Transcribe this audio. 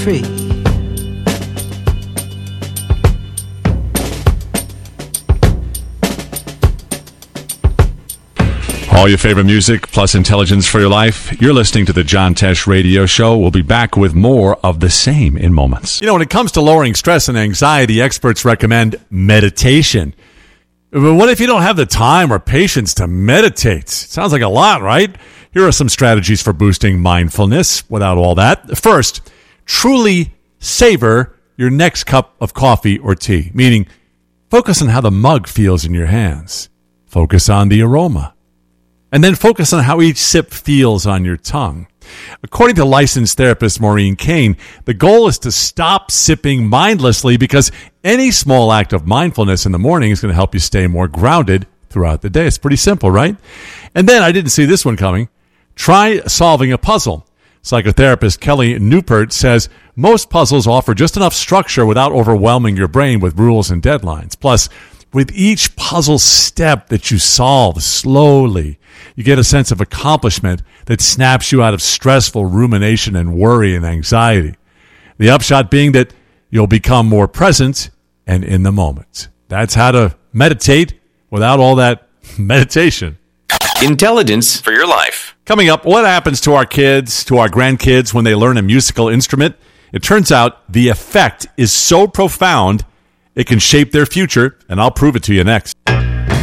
free. All your favorite music plus intelligence for your life. You're listening to the John Tesh Radio Show. We'll be back with more of the same in moments. You know, when it comes to lowering stress and anxiety, experts recommend meditation. But what if you don't have the time or patience to meditate? Sounds like a lot, right? Here are some strategies for boosting mindfulness without all that. First, truly savor your next cup of coffee or tea, meaning focus on how the mug feels in your hands. Focus on the aroma. And then focus on how each sip feels on your tongue. According to licensed therapist Maureen Kane, the goal is to stop sipping mindlessly because any small act of mindfulness in the morning is going to help you stay more grounded throughout the day. It's pretty simple, right? And then, I didn't see this one coming, try solving a puzzle. Psychotherapist Kelly Newport says most puzzles offer just enough structure without overwhelming your brain with rules and deadlines. Plus, with each puzzle step that you solve slowly, you get a sense of accomplishment that snaps you out of stressful rumination and worry and anxiety. The upshot being that you'll become more present and in the moment. That's how to meditate without all that meditation. Intelligence for your life. Coming up, what happens to our kids, to our grandkids when they learn a musical instrument? It turns out the effect is so profound, it can shape their future, and I'll prove it to you next.